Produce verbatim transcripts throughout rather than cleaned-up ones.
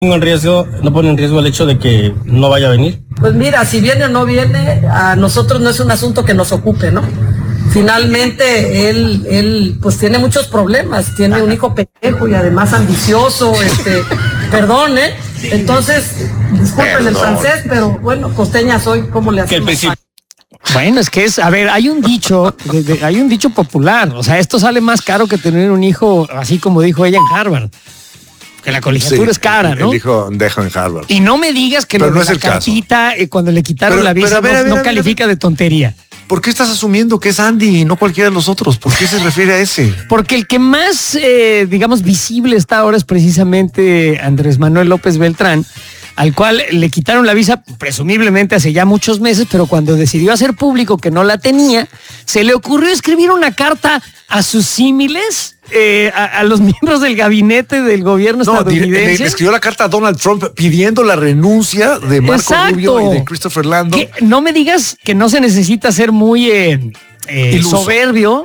en riesgo, no pone en riesgo el hecho de que no vaya a venir? Pues mira, si viene o no viene, a nosotros no es un asunto que nos ocupe, ¿no? Finalmente, él, él pues tiene muchos problemas, tiene un hijo pendejo y además ambicioso, este, perdón, ¿eh? Entonces, disculpen el francés, pero bueno, costeña soy, ¿cómo le hacemos? Bueno, es que es, a ver, hay un dicho, de, de, hay un dicho popular, o sea, esto sale más caro que tener un hijo, así como dijo ella en Harvard. Que la colegiatura sí, es cara, ¿no? El hijo dejo en Harvard. Y no me digas que pero lo no de es la el cartita, caso. Eh, cuando le quitaron pero, la visa, ver, no, ver, no ver, califica de tontería. ¿Por qué estás asumiendo que es Andy y no cualquiera de los otros? ¿Por qué se refiere a ese? Porque el que más, eh, digamos, visible está ahora es precisamente Andrés Manuel López Beltrán, al cual le quitaron la visa presumiblemente hace ya muchos meses, pero cuando decidió hacer público que no la tenía, se le ocurrió escribir una carta a sus símiles, eh, a, a los miembros del gabinete del gobierno no, estadounidense. Le escribió la carta a Donald Trump pidiendo la renuncia de Marco Exacto. Rubio y de Christopher Lando. Que no me digas que no se necesita ser muy eh, eh, soberbio,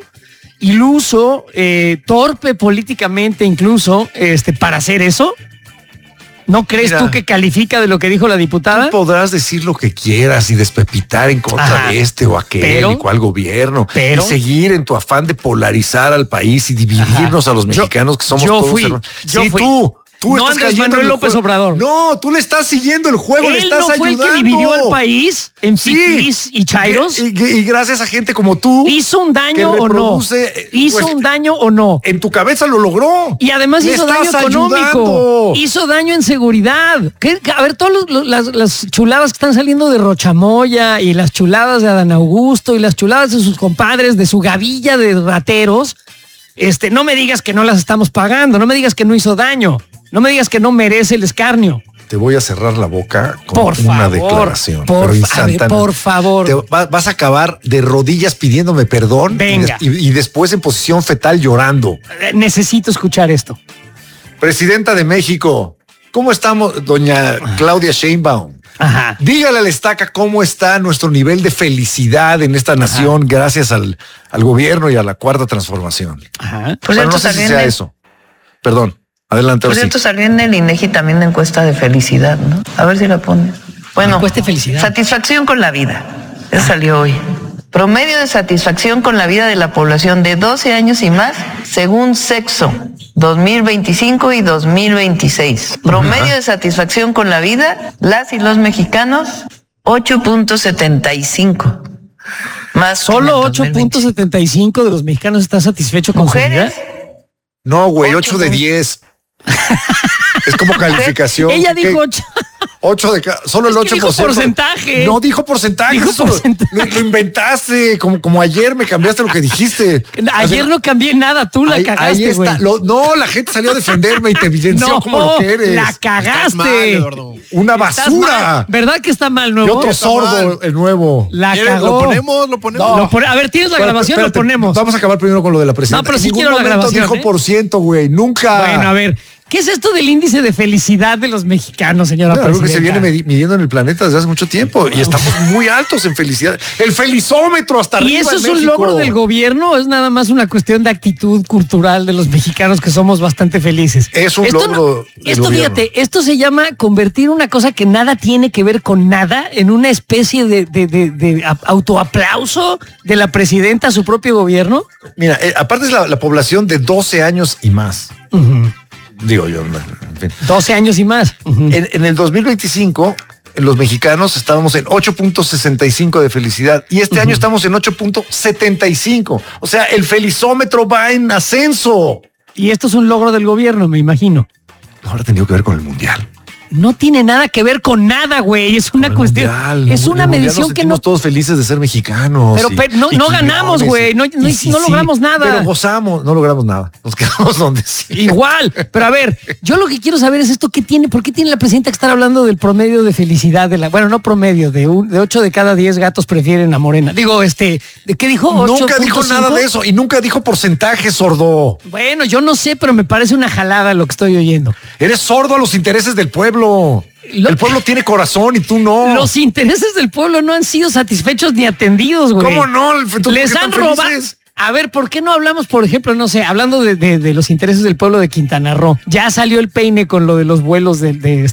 iluso, eh, torpe políticamente incluso, este, para hacer eso. ¿No crees Mira, tú que califica de lo que dijo la diputada? Tú podrás decir lo que quieras y despepitar en contra Ajá, de este o aquel pero, y cual gobierno. Pero, y seguir en tu afán de polarizar al país y dividirnos Ajá, a los mexicanos yo, que somos yo todos. Fui, yo sí, fui. tú. Tú no Andrés Manuel López juego. Obrador. No, tú le estás siguiendo el juego, Él le estás no fue ayudando. El que dividió al país en fifís sí. y chairos. Y, y, y gracias a gente como tú. ¿Hizo un daño o no? ¿Hizo pues, un daño o no? En tu cabeza lo logró. Y además le hizo daño económico. Ayudando. Hizo daño en seguridad. ¿Qué? A ver, todas las, las chuladas que están saliendo de Rochamoya y las chuladas de Adán Augusto y las chuladas de sus compadres, de su gavilla de rateros, este, no me digas que no las estamos pagando, no me digas que no hizo daño. No me digas que no merece el escarnio. Te voy a cerrar la boca con por una favor, declaración. Por, pero fa ver, por favor. Te va, vas a acabar de rodillas pidiéndome perdón. Venga. Y, y, y después en posición fetal llorando. Necesito escuchar esto. Presidenta de México, ¿cómo estamos, doña Claudia Sheinbaum? Ajá. Dígale a la estaca cómo está nuestro nivel de felicidad en esta nación Ajá. gracias al, al gobierno y a la cuarta transformación. Ajá. Pues bueno, no sé si sea de... eso. Perdón. Adelante. Por cierto, sí. Salió en el INEGI también una encuesta de felicidad, ¿no? A ver si la pones. Bueno, encuesta de felicidad. Satisfacción con la vida. Eso ah. salió hoy. Promedio de satisfacción con la vida de la población de doce años y más, según Sexo, dos mil veinticinco y dos mil veintiséis. Promedio uh-huh. de satisfacción con la vida, las y los mexicanos, ocho punto setenta y cinco. Más solo ocho punto setenta y cinco de los mexicanos están satisfechos con ¿Mujeres? su vida. No, güey, ocho de diez. Es como calificación. Ella dijo ocho. ocho de cada, solo el es que ocho por ciento. Dijo porcentaje. No dijo porcentaje. Dijo eso porcentaje. Lo, lo inventaste. Como, como ayer me cambiaste lo que dijiste. Ayer o sea, no cambié nada. Tú la ahí, cagaste, ahí está. Lo, no, la gente salió a defenderme y te evidenció no, como lo que eres. La cagaste. Mal, Una basura. ¿Verdad que está mal, nuevo? Y otro sordo, mal. El nuevo. La cagó. Lo ponemos, lo ponemos. No. Lo pone, a ver, ¿tienes la pero, grabación? Pero, lo ponemos. Vamos a acabar primero con lo de la presidenta. No, pero sí quiero la grabación. Dijo ¿eh? por ciento, güey. Nunca. Bueno, a ver. ¿Qué es esto del índice de felicidad de los mexicanos, señora no, presidenta? Algo que se viene midiendo en el planeta desde hace mucho tiempo y estamos muy altos en felicidad. El felizómetro hasta arriba. ¿Y eso en es México. Un logro del gobierno o es nada más una cuestión de actitud cultural de los mexicanos que somos bastante felices? Es un esto logro. No, esto, gobierno. Fíjate, esto se llama convertir una cosa que nada tiene que ver con nada en una especie de, de, de, de autoaplauso de la presidenta a su propio gobierno. Mira, eh, aparte es la, la población de doce años y más. Uh-huh. Digo yo, en fin. doce años y más. Uh-huh. En, en el dos mil veinticinco, los mexicanos estábamos en ocho punto sesenta y cinco de felicidad y este uh-huh. año estamos en ocho punto setenta y cinco. O sea, el felizómetro va en ascenso. Y esto es un logro del gobierno, me imagino. Ahora tenido que ver con el mundial. No tiene nada que ver con nada, güey. Es una cuestión. Mundial, es una medición que no. Todos felices de ser mexicanos. Pero, y, pero no, no ganamos, güey. No, no, sí, no logramos sí, nada. Pero gozamos, no logramos nada. Nos quedamos donde sí. Igual. Pero a ver, yo lo que quiero saber es esto: ¿qué tiene? ¿Por qué tiene la presidenta que estar hablando del promedio de felicidad de la? Bueno, no promedio, de un, de ocho de cada diez gatos prefieren a Morena. Digo, este, ¿de qué dijo? Nunca dijo nada de eso y nunca dijo porcentaje, sordo. Bueno, yo no sé, pero me parece una jalada lo que estoy oyendo. Eres sordo a los intereses del pueblo. Lo, el pueblo tiene corazón y tú no. Los intereses del pueblo no han sido satisfechos ni atendidos, güey. ¿Cómo no? Les han robado. A ver, ¿por qué no hablamos, por ejemplo, no sé, hablando de, de, de los intereses del pueblo de Quintana Roo? Ya salió el peine con lo de los vuelos de, de